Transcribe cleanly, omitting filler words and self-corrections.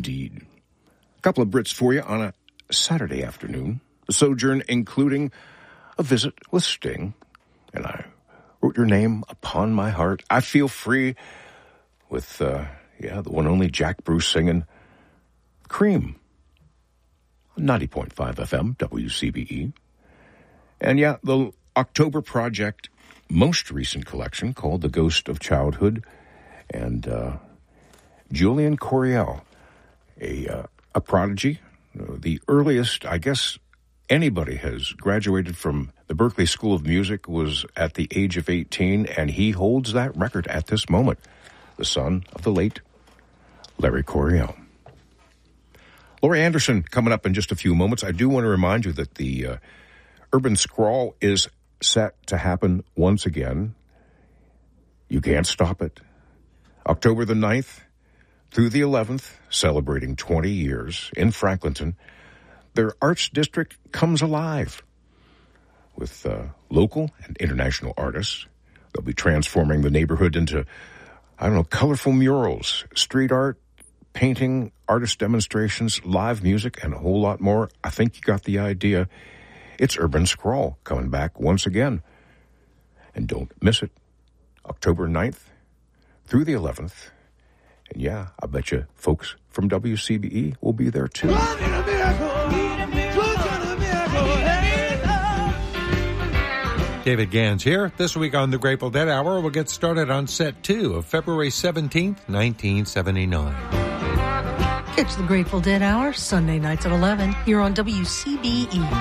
indeed. A couple of Brits for you on a Saturday afternoon. A sojourn including a visit with Sting. And I wrote your name upon my heart. I feel free with, the one only Jack Bruce singing Cream. 90.5 FM, WCBE. And the October Project most recent collection called The Ghost of Childhood. And Julian Coriel, a prodigy, the earliest, I guess, anybody has graduated from the Berklee School of Music was at the age of 18, and he holds that record at this moment, the son of the late Larry Coryell. Laurie Anderson coming up in just a few moments. I do want to remind you that the Urban Scrawl is set to happen once again. You can't stop it. October the 9th through the 11th, celebrating 20 years in Franklinton. Their arts district comes alive with local and international artists. They'll be transforming the neighborhood into, colorful murals, street art, painting, artist demonstrations, live music, and a whole lot more. I think you got the idea. It's Urban Scrawl coming back once again. And don't miss it. October 9th through the 11th. And I bet you folks from WCBE will be there too. David Gans here. This week on the Grateful Dead Hour, we'll get started on set 2 of February 17th, 1979. It's the Grateful Dead Hour, Sunday nights at 11, here on WCBE.